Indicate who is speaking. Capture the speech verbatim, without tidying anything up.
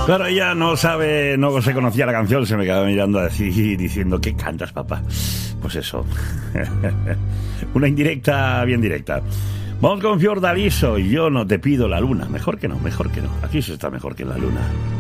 Speaker 1: Claro, ella no sabe, no se conocía la canción, se me quedaba mirando así diciendo, ¿qué cantas, papá? Pues eso. Una indirecta bien directa. Vamos con Fiordaliso, Yo no te pido la luna. Mejor que no, mejor que no. Aquí se está mejor que la luna.